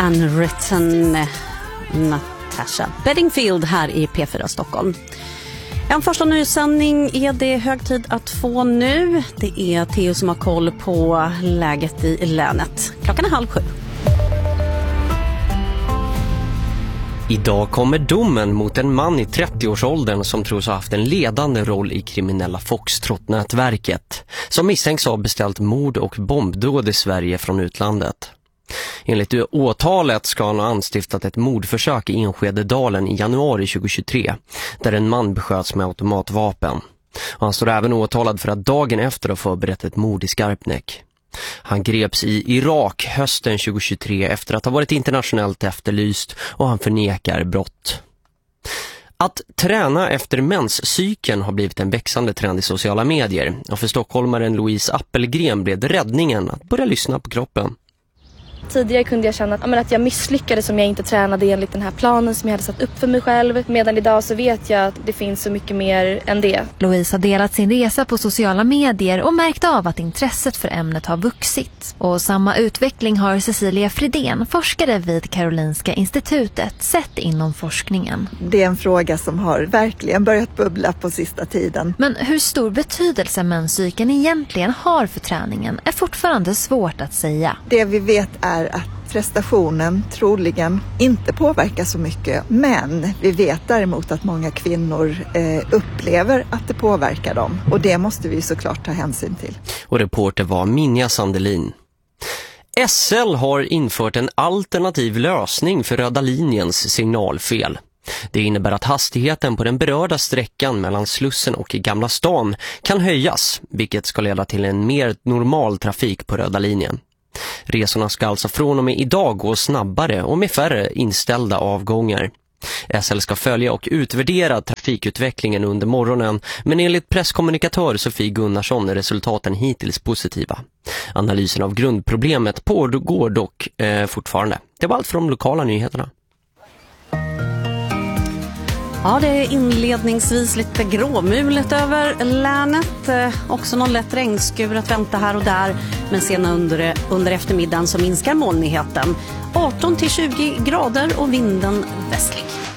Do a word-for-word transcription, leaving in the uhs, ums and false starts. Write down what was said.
Unwritten, Natasha Bedingfield här i P fyra Stockholm. En första nyhetssändning är det hög tid att få nu. Det är Theo som har koll på läget i länet. Klockan är halv sju. Idag kommer domen mot en man i trettioårsåldern som tros ha haft en ledande roll i kriminella Foxtrot-nätverket, som misstänks ha beställt mord och bombdåd i Sverige från utlandet. Enligt åtalet ska han ha anstiftat ett mordförsök i Enskededalen i januari tjugohundratjugotre, där en man besköts med automatvapen. Och han står även åtalad för att dagen efter ha förberett ett mord i Skarpnäck. Han greps i Irak hösten tjugohundratjugotre efter att ha varit internationellt efterlyst, och han förnekar brott. Att träna efter menscykeln har blivit en växande trend i sociala medier, och för stockholmaren Louise Appelgren blev det räddningen att börja lyssna på kroppen. Tidigare kunde jag känna att, att jag misslyckades om jag inte tränade enligt den här planen som jag hade satt upp för mig själv. Medan idag så vet jag att det finns så mycket mer än det. Louise har delat sin resa på sociala medier och märkt av att intresset för ämnet har vuxit. Och samma utveckling har Cecilia Fridén, forskare vid Karolinska institutet, sett inom forskningen. Det är en fråga som har verkligen börjat bubbla på sista tiden. Men hur stor betydelse menscykeln egentligen har för träningen är fortfarande svårt att säga. Det vi vet är är att prestationen troligen inte påverkar så mycket, men vi vet däremot att många kvinnor eh, upplever att det påverkar dem, och det måste vi såklart ta hänsyn till. Och reporter var Minja Sandelin. S L har infört en alternativ lösning för röda linjens signalfel. Det innebär att hastigheten på den berörda sträckan mellan Slussen och Gamla stan kan höjas, vilket ska leda till en mer normal trafik på röda linjen. Resorna ska alltså från och med idag gå snabbare och med färre inställda avgångar. S L ska följa och utvärdera trafikutvecklingen under morgonen, men enligt presskommunikatör Sofie Gunnarsson är resultaten hittills positiva. Analysen av grundproblemet pågår dock eh, fortfarande. Det var allt från de lokala nyheterna. Ja, det är inledningsvis lite gråmulet över länet. Eh, också någon lätt regnskur att vänta här och där. Men senare under, under eftermiddagen så minskar molnigheten. arton till tjugo grader och vinden västlig.